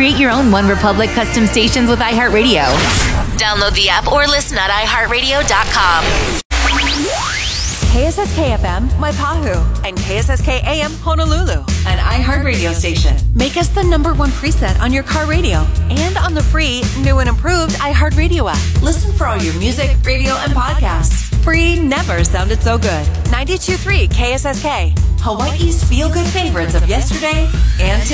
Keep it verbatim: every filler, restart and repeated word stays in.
Create your own One Republic custom stations with iHeartRadio. Download the app or listen at i heart radio dot com. K S S K F M, Waipahu, and K S S K A M, Honolulu, an iHeartRadio station. Make us the number one preset on your car radio and on the free, new and improved iHeartRadio app. Listen for all your music, radio, and podcasts. Free never sounded so good. ninety-two point three K S S K, Hawaii's feel-good favorites of yesterday and today.